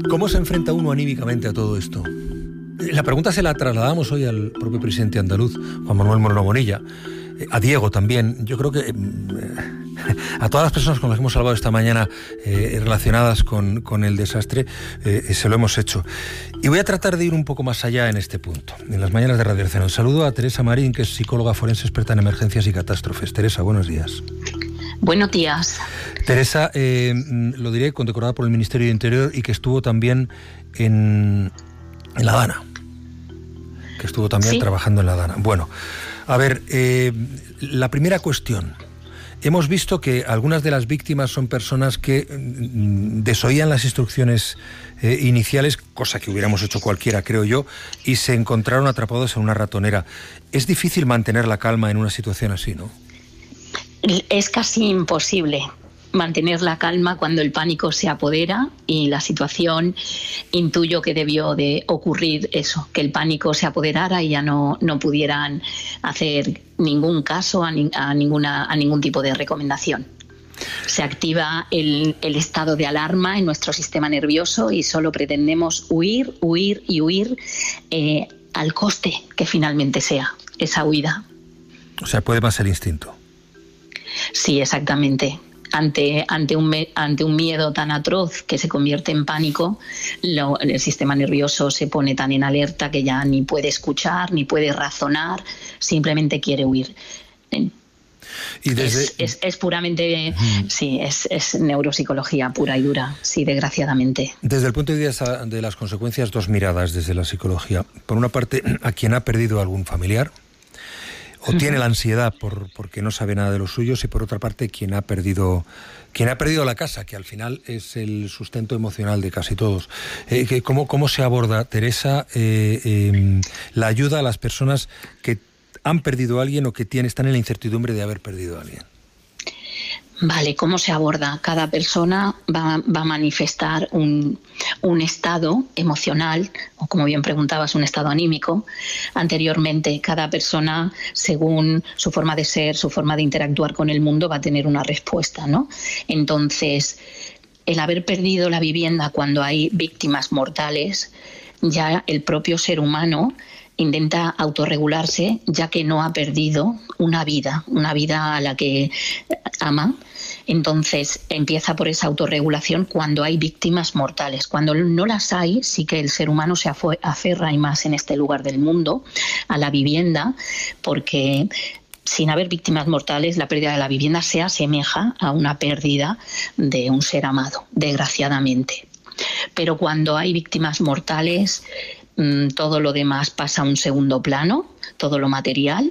¿Cómo se enfrenta uno anímicamente a todo esto? La pregunta se la trasladamos hoy al propio presidente andaluz, Juan Manuel Moreno Bonilla, a Diego también. Yo creo que a todas las personas con las que hemos hablado esta mañana relacionadas con el desastre, se lo hemos hecho. Y voy a tratar de ir un poco más allá en este punto, en las mañanas de Radio Arcena. Un saludo a Teresa Marín, que es psicóloga forense experta en emergencias y catástrofes. Teresa, buenos días. Buenos días. Teresa, lo diré, condecorada por el Ministerio de Interior y que estuvo también en La Dana. Que estuvo también ¿Sí? trabajando en La Dana. Bueno, a ver, la primera cuestión. Hemos visto que algunas de las víctimas son personas que desoían las instrucciones iniciales, cosa que hubiéramos hecho cualquiera, creo yo, y se encontraron atrapados en una ratonera. Es difícil mantener la calma en una situación así, ¿no? Es casi imposible mantener la calma cuando el pánico se apodera y la situación, intuyo que debió de ocurrir eso, que el pánico se apoderara y ya no pudieran hacer ningún caso a ningún tipo de recomendación. Se activa el estado de alarma en nuestro sistema nervioso y solo pretendemos huir al coste que finalmente sea esa huida. O sea, puede más el instinto. Sí, exactamente. Ante un miedo tan atroz que se convierte en pánico, el sistema nervioso se pone tan en alerta que ya ni puede escuchar, ni puede razonar, simplemente quiere huir. Y desde... es puramente, sí, es neuropsicología pura y dura, sí, desgraciadamente. Desde el punto de vista de las consecuencias, dos miradas desde la psicología. Por una parte, a quien ha perdido algún familiar, o tiene la ansiedad porque no sabe nada de los suyos, y por otra parte quien ha perdido la casa, que al final es el sustento emocional de casi todos. ¿Cómo se aborda, Teresa, la ayuda a las personas que han perdido a alguien o que están en la incertidumbre de haber perdido a alguien? Vale, ¿cómo se aborda? Cada persona va a manifestar un estado emocional, o como bien preguntabas, un estado anímico. Anteriormente, cada persona, según su forma de ser, su forma de interactuar con el mundo, va a tener una respuesta, ¿no? Entonces, el haber perdido la vivienda cuando hay víctimas mortales, ya el propio ser humano intenta autorregularse, ya que no ha perdido una vida a la que ama. Entonces empieza por esa autorregulación cuando hay víctimas mortales. Cuando no las hay, sí que el ser humano se aferra, y más en este lugar del mundo, a la vivienda, porque sin haber víctimas mortales, la pérdida de la vivienda se asemeja a una pérdida de un ser amado, desgraciadamente. Pero cuando hay víctimas mortales, todo lo demás pasa a un segundo plano, todo lo material,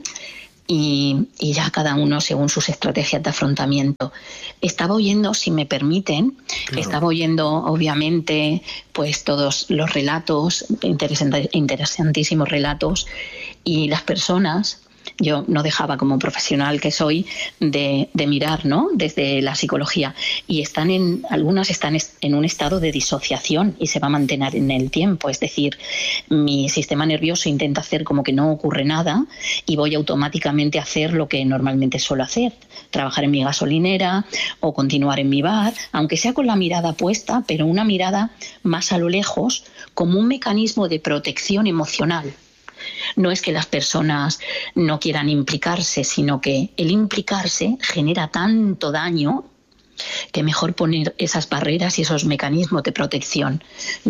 y ya cada uno según sus estrategias de afrontamiento. Estaba oyendo, si me permiten, claro. Obviamente pues todos los relatos, interesantísimos relatos, y las personas, yo no dejaba como profesional que soy de mirar, ¿no?, desde la psicología, y algunas están en un estado de disociación y se va a mantener en el tiempo, es decir, mi sistema nervioso intenta hacer como que no ocurre nada y voy automáticamente a hacer lo que normalmente suelo hacer, trabajar en mi gasolinera o continuar en mi bar, aunque sea con la mirada puesta, pero una mirada más a lo lejos, como un mecanismo de protección emocional. No es que las personas no quieran implicarse, sino que el implicarse genera tanto daño que mejor poner esas barreras y esos mecanismos de protección.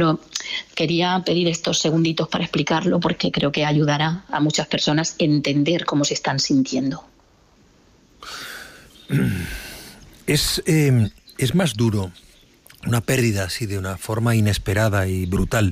Quería pedir estos segunditos para explicarlo porque creo que ayudará a muchas personas a entender cómo se están sintiendo. Es más duro una pérdida así de una forma inesperada y brutal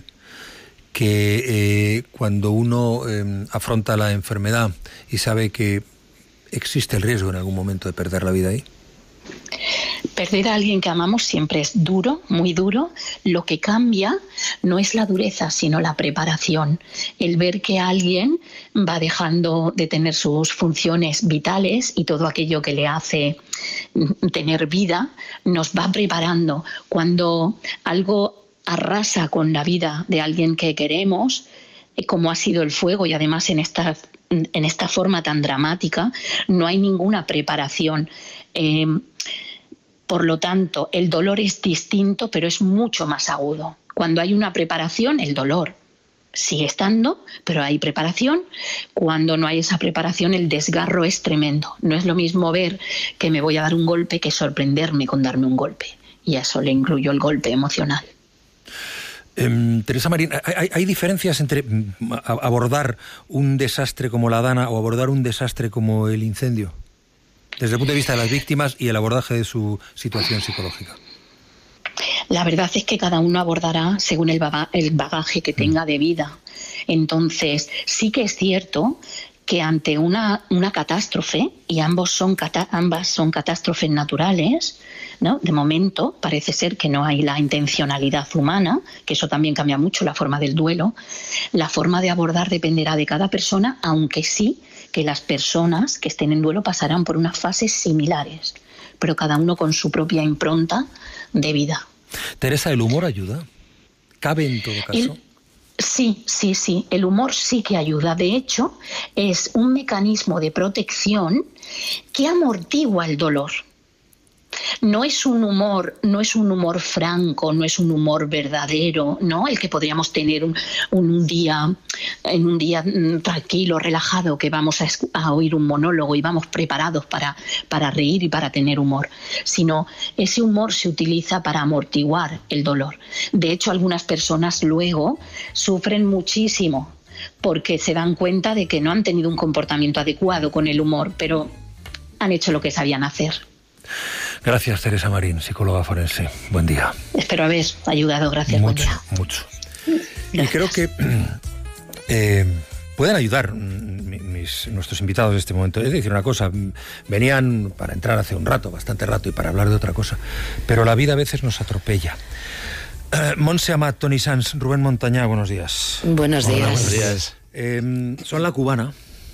que cuando uno afronta la enfermedad y sabe que existe el riesgo en algún momento de perder la vida ahí. Perder a alguien que amamos siempre es duro, muy duro. Lo que cambia no es la dureza, sino la preparación. El ver que alguien va dejando de tener sus funciones vitales y todo aquello que le hace tener vida, nos va preparando. Cuando algo arrasa con la vida de alguien que queremos, como ha sido el fuego, y además en esta forma tan dramática, no hay ninguna preparación. Por lo tanto, el dolor es distinto, pero es mucho más agudo. Cuando hay una preparación, el dolor sigue estando, pero hay preparación. Cuando no hay esa preparación, el desgarro es tremendo. No es lo mismo ver que me voy a dar un golpe que sorprenderme con darme un golpe. Y a eso le incluyo el golpe emocional. Teresa Marín, ¿hay diferencias entre abordar un desastre como la Dana o abordar un desastre como el incendio? Desde el punto de vista de las víctimas y el abordaje de su situación psicológica. La verdad es que cada uno abordará según el bagaje que tenga de vida. Entonces, sí que es cierto que ante una catástrofe, y ambas son catástrofes naturales, ¿no? De momento parece ser que no hay la intencionalidad humana, que eso también cambia mucho la forma del duelo. La forma de abordar dependerá de cada persona, aunque sí que las personas que estén en duelo pasarán por unas fases similares, pero cada uno con su propia impronta de vida. Teresa, ¿el humor ayuda? ¿Cabe en todo caso? Sí. El humor sí que ayuda. De hecho, es un mecanismo de protección que amortigua el dolor. No es un humor franco, no es un humor verdadero, ¿no? El que podríamos tener en un día tranquilo, relajado, que vamos a oír un monólogo y vamos preparados para reír y para tener humor. Sino ese humor se utiliza para amortiguar el dolor. De hecho, algunas personas luego sufren muchísimo porque se dan cuenta de que no han tenido un comportamiento adecuado con el humor, pero han hecho lo que sabían hacer. Gracias, Teresa Marín, psicóloga forense. Buen día. Espero haber ayudado. Gracias. Mucho, buen día. Mucho. Y creo que pueden ayudar nuestros invitados en este momento. Es decir, una cosa, venían para entrar hace un rato, bastante rato, y para hablar de otra cosa, pero la vida a veces nos atropella. Montse Amat, Toni Sans, Rubén Montañá, buenos días. Buenos días. Hola, buenos días. Son La Cubana.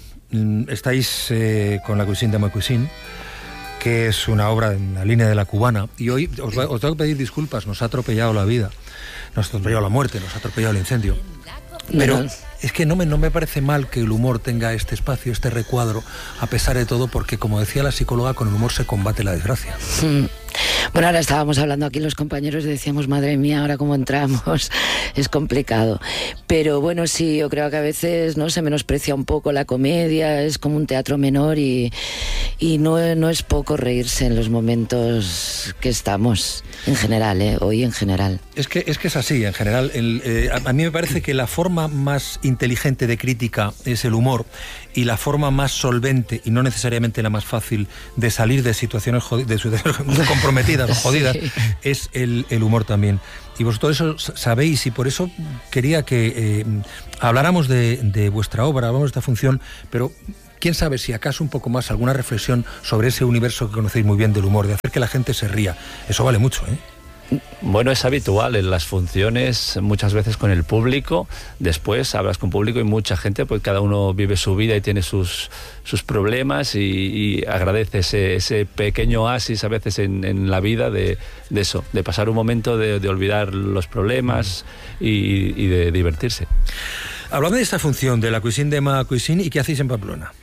Estáis con La Cuisine de Ma Cuisine, que es una obra en la línea de La Cubana, y hoy os tengo que pedir disculpas, nos ha atropellado la vida, nos ha atropellado la muerte, nos ha atropellado el incendio, pero es que no me parece mal que el humor tenga este espacio, este recuadro, a pesar de todo, porque, como decía la psicóloga, con el humor se combate la desgracia. Bueno, ahora estábamos hablando aquí los compañeros y decíamos, madre mía, ahora cómo entramos, es complicado. Pero bueno, sí, yo creo que a veces no se menosprecia un poco la comedia, es como un teatro menor y no es poco reírse en los momentos que estamos, en general, hoy en general. Es que es así, en general. A mí me parece que la forma más inteligente de crítica es el humor, y la forma más solvente, y no necesariamente la más fácil, de salir de situaciones comprometidas o jodidas, sí, es el humor también. Y vosotros eso sabéis, y por eso quería que habláramos de vuestra obra, hablamos de esta función, pero quién sabe si acaso un poco más alguna reflexión sobre ese universo que conocéis muy bien del humor, de hacer que la gente se ría. Eso vale mucho, ¿eh? Bueno, es habitual en las funciones, muchas veces con el público. Después hablas con público y mucha gente, pues cada uno vive su vida y tiene sus problemas, y agradece ese pequeño oasis a veces en la vida de eso, de pasar un momento de olvidar los problemas y de divertirse. Hablando de esta función de La Cuisine de Ma Cuisine, ¿y qué hacéis en Pamplona?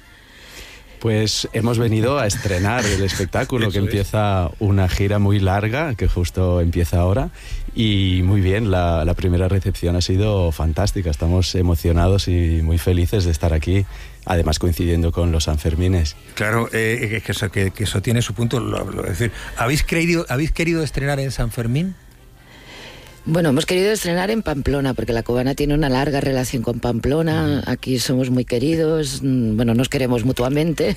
Pues hemos venido a estrenar el espectáculo, que empieza una gira muy larga, que justo empieza ahora, y muy bien, la primera recepción ha sido fantástica, estamos emocionados y muy felices de estar aquí, además coincidiendo con los Sanfermines. Claro, que eso tiene su punto, es decir, ¿habéis querido estrenar en San Fermín? Bueno, hemos querido estrenar en Pamplona, porque La Cubana tiene una larga relación con Pamplona. Aquí somos muy queridos, bueno, nos queremos mutuamente.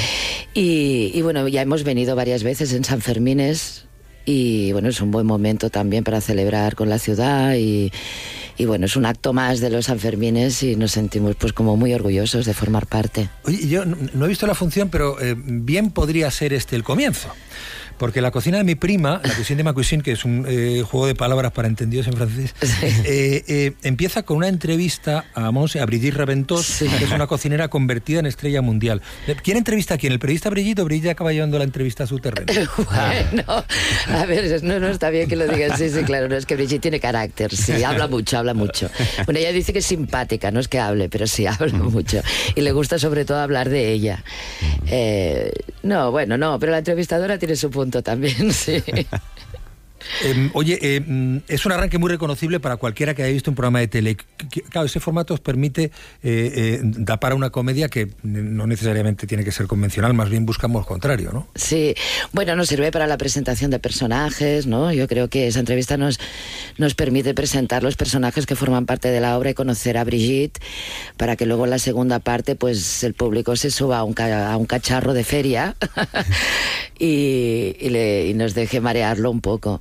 Y bueno, ya hemos venido varias veces en Sanfermines, y bueno, es un buen momento también para celebrar con la ciudad, y bueno, es un acto más de los Sanfermines, y nos sentimos pues como muy orgullosos de formar parte. Oye, yo no he visto la función, pero bien podría ser el comienzo. Porque La cocina de mi prima, La Cuisine de Ma Cuisine, que es un juego de palabras para entendidos en francés, sí, empieza con una entrevista a Brigitte Reventós, sí, que es una cocinera convertida en estrella mundial. ¿Quién entrevista a quién? ¿El periodista Brigitte, o Brigitte acaba llevando la entrevista a su terreno? Bueno, a ver, no está bien que lo digas, sí, claro, no, es que Brigitte tiene carácter, sí, habla mucho. Bueno, ella dice que es simpática, no es que hable, pero sí habla mucho, y le gusta sobre todo hablar de ella. No, pero la entrevistadora tiene su punto también, sí. Es un arranque muy reconocible para cualquiera que haya visto un programa de tele. Claro, ese formato os permite dar para una comedia que no necesariamente tiene que ser convencional, más bien buscamos lo contrario, ¿no? Sí, bueno, nos sirve para la presentación de personajes, ¿no? Yo creo que esa entrevista nos permite presentar los personajes que forman parte de la obra y conocer a Brigitte, para que luego en la segunda parte pues el público se suba a un cacharro de feria y nos deje marearlo un poco.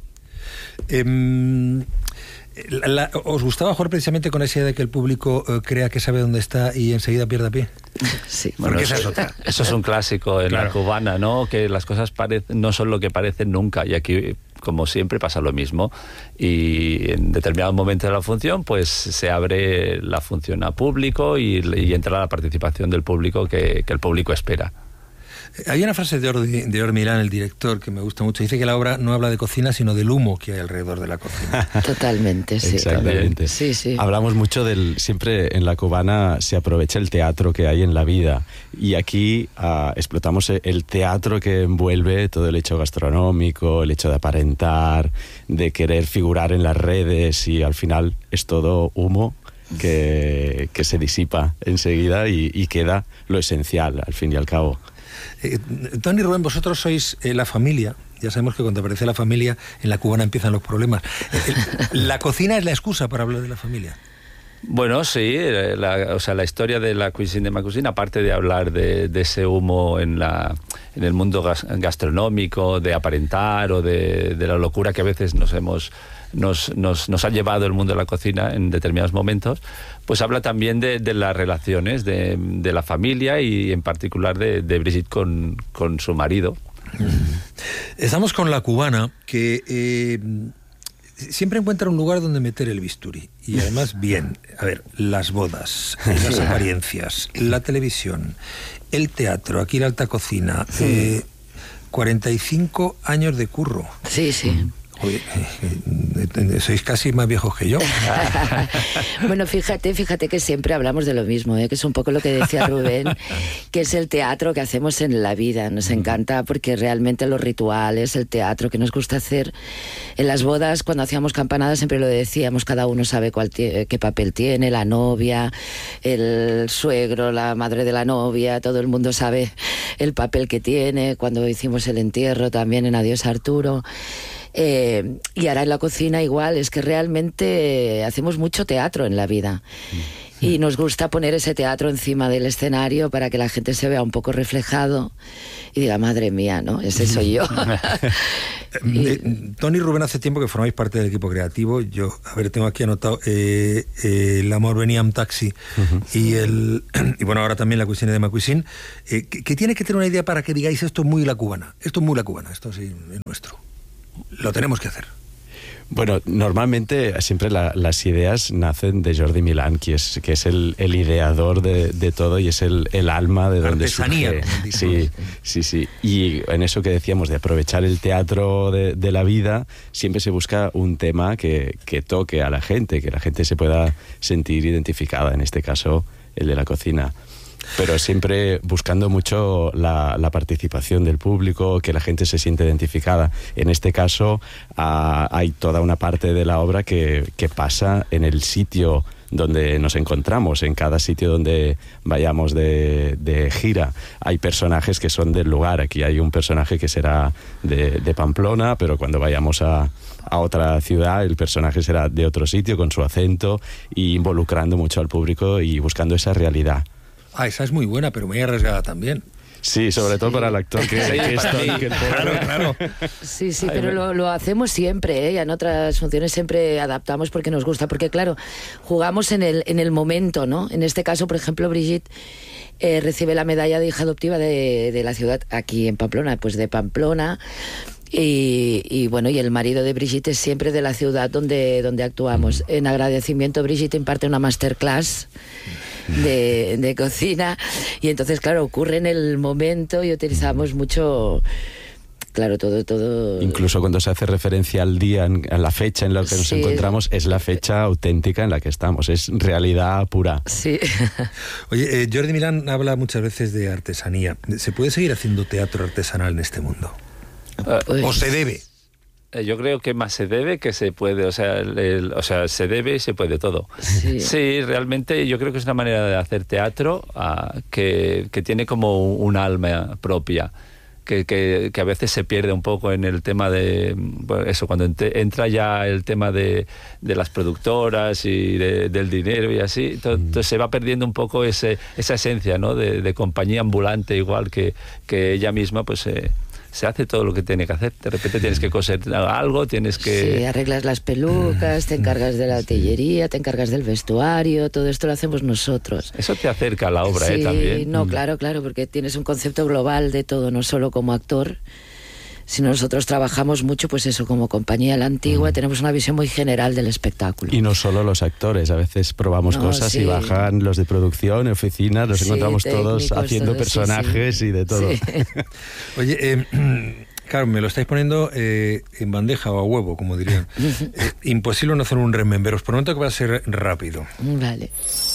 ¿Os gustaba jugar precisamente con esa idea de que el público crea que sabe dónde está y enseguida pierda pie? Sí. Bueno, esa es otra. Eso es un clásico en la cubana, ¿no? Que las cosas no son lo que parecen nunca, y aquí, como siempre, pasa lo mismo, y en determinado momento de la función pues se abre la función a público y entra la participación del público que el público espera. Hay una frase de Jordi Milán, el director, que me gusta mucho. Dice que la obra no habla de cocina, sino del humo que hay alrededor de la cocina. Totalmente, sí. Exactamente. Sí, sí. Hablamos mucho siempre en la cubana se aprovecha el teatro que hay en la vida, y aquí explotamos el teatro que envuelve todo el hecho gastronómico, el hecho de aparentar, de querer figurar en las redes, y al final es todo humo que se disipa enseguida y queda lo esencial, al fin y al cabo. Tony, Rubén, vosotros sois la familia. Ya sabemos que cuando aparece la familia, en la cubana empiezan los problemas. ¿La cocina es la excusa para hablar de la familia? Bueno, sí, la historia de la cuisine de ma cuisine, aparte de hablar de ese humo en el mundo gastronómico, de aparentar o de la locura que a veces nos ha llevado el mundo de la cocina en determinados momentos, pues habla también de las relaciones de la familia, y en particular de Brigitte con su marido. Estamos con la cubana, que siempre encuentra un lugar donde meter el bisturí, y además bien. A ver, las bodas, las apariencias, la televisión, el teatro, aquí la alta cocina, 45 años de curro. Sí, sí. Oye, sois casi más viejos que yo. Bueno, fíjate que siempre hablamos de lo mismo, que es un poco lo que decía Rubén, que es el teatro que hacemos en la vida. Nos encanta porque realmente los rituales, el teatro que nos gusta hacer en las bodas, cuando hacíamos campanadas siempre lo decíamos, cada uno sabe qué papel tiene, la novia, el suegro, la madre de la novia, todo el mundo sabe el papel que tiene. Cuando hicimos el entierro también en Adiós Arturo. Y ahora en la cocina igual, es que realmente hacemos mucho teatro en la vida, y nos gusta poner ese teatro encima del escenario para que la gente se vea un poco reflejado y diga, madre mía, ¿no? Ese soy yo. Tony y Rubén, hace tiempo que formáis parte del equipo creativo. Yo, tengo aquí anotado El amor venía en taxi, y bueno, ahora también la cuisine de ma cuisine, que tiene que tener una idea para que digáis, esto es muy la cubana, esto sí es nuestro. Lo tenemos que hacer. Bueno, normalmente siempre las ideas nacen de Jordi Milán, que es el ideador de todo, y es el alma de donde surge. Sí. Y en eso que decíamos de aprovechar el teatro de la vida, siempre se busca un tema que toque a la gente, que la gente se pueda sentir identificada, en este caso el de la cocina. Pero siempre buscando mucho la participación del público, que la gente se siente identificada. En este caso hay toda una parte de la obra que pasa en el sitio donde nos encontramos, en cada sitio donde vayamos de gira. Hay personajes que son del lugar. Aquí hay un personaje que será de Pamplona, pero cuando vayamos a otra ciudad el personaje será de otro sitio, con su acento, y involucrando mucho al público y buscando esa realidad. Esa es muy buena, pero muy arriesgada también. Sí, sobre todo para el actor que es Tony. Claro. Sí, pero lo hacemos siempre, y en otras funciones siempre adaptamos porque nos gusta, porque claro, jugamos en el momento, ¿no? En este caso, por ejemplo, Brigitte recibe la medalla de hija adoptiva de la ciudad, aquí en Pamplona, pues de Pamplona. Y bueno, y el marido de Brigitte es siempre de la ciudad donde actuamos. En agradecimiento, Brigitte imparte una masterclass de cocina, y entonces claro, ocurre en el momento y utilizamos mucho, claro, todo. Incluso cuando se hace referencia al día, a la fecha en la que nos encontramos, es la fecha auténtica en la que estamos, es realidad pura. Sí. Oye, Jordi Milán habla muchas veces de artesanía. ¿Se puede seguir haciendo teatro artesanal en este mundo? ¿O se debe? Yo creo que más se debe que se puede, o sea, se debe y se puede todo. Sí, realmente yo creo que es una manera de hacer teatro que tiene como un alma propia. Que a veces se pierde un poco en el tema de, bueno, eso, cuando entra ya el tema de las productoras y del dinero y así, entonces se va perdiendo un poco esa esencia, ¿no? de compañía ambulante, igual que ella misma, pues se hace todo lo que tiene que hacer. De repente tienes que coser algo, tienes que... Sí, arreglas las pelucas, te encargas de la artillería, te encargas del vestuario, todo esto lo hacemos nosotros. Eso te acerca a la obra, sí, también. No, claro, porque tienes un concepto global de todo, no solo como actor, sino nosotros trabajamos mucho, pues eso, como compañía a la antigua, tenemos una visión muy general del espectáculo. Y no solo los actores, a veces probamos cosas y bajan los de producción, oficinas, los encontramos todos haciendo personajes y de todo. Sí. Oye, claro, me lo estáis poniendo en bandeja o a huevo, como dirían. Imposible no hacer un remember. Os prometo que va a ser rápido. Vale.